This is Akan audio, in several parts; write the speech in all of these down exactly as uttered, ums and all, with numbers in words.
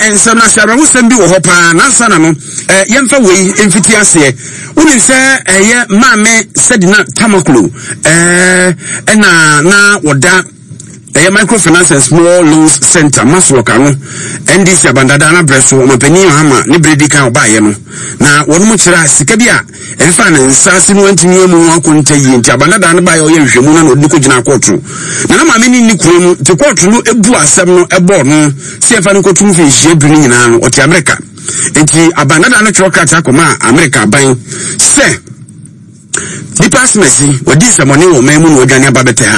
and some Nasara who send you a hopper, Nasana, uh, Yamfa way, Infitiase. Uni say, eh, Mame said not Tamaklu, eh, and na, what that. The microfinance and small loans center Maswakano and this Abandana Bresso Mapeni Hama Nibredika Bayano. Now one much Sikabia and finance Sassin went to New Mokunte in Tabandana by Oyen Shimuna no Nikojina Quatru. Now my many Nikum to Quatru a Bua Sabno a Borno, Stefano Cotumfi, Shebrin in An or America. And the Abandana Natural Katakoma, America buying. Say, the past messy, what this money or Mamun or Ganya Babeta.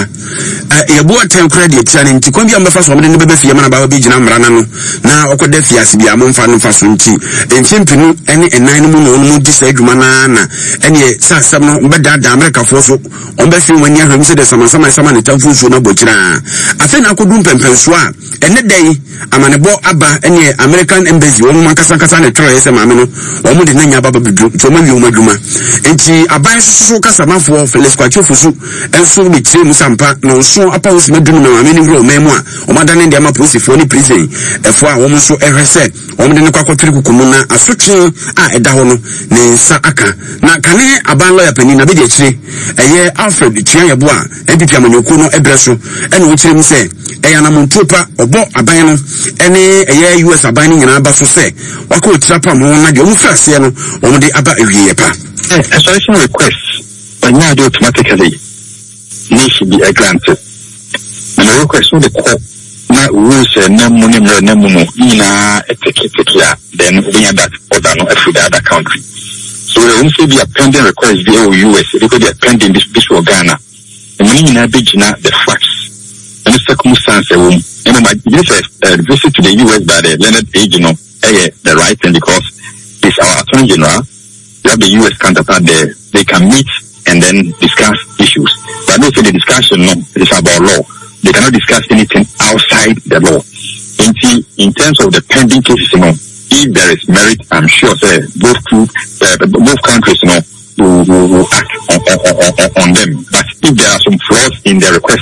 A board ten credit and to come on the first woman in the baby Fiamana Babijam Ranano. Now, Okodefia Sibia Monfano Fasunti, and Chimpinu, any and nine moon on Mutisag Manana, and ye Sassam, Bada America Fosso, on Bessie when you have said some some some Tafu no Bochina. I think I could do Pempenswa, and that day, I'm an abo Abba, any American embassy, one Macasacan, a Troyes and Mamino, or Mudina Baba, Tomayu Maduma, and she abides so Casama for Felis Quachofusu, and so with Tim Sampa, no so opposed Meduna, meaning grow memoir, or Madan in the Amapusi for any prison, a four woman so ever said, or the Quacotrico Comuna, a switching, ah, a dahono, ne Saaka, na Cane, a ban lawyer penina Bidici, a year Alfred, Chia Bois, Epicamanukuno, Ebresso, and which him say, Ayana Montupa, or Bo Abano, any a year U S abaning in Abaso say, what could Trapa Mona, the Ufasiano, or the Abba Riepa. A solution request, but now do automatically. Need to be granted. And the request of the court, not rules and no money, no money, ina etiquette, then we have that order no every other country. So there won't be a pending request the U S because they are pending this this for Ghana. And when you have the facts and the circumstances, you know, my this uh, visit to the U S by the Leonard A. You know, uh, the right thing because it's our Attorney General. You have the U S counterpart there. They can meet and then discuss issues. But also the discussion, no, it is about law. They cannot discuss anything outside the law. In, in terms of the pending cases, you know, if there is merit, I'm sure say, both two, uh, both countries, you know, will, will, will act on, on, on, on them. But if there are some flaws in the request,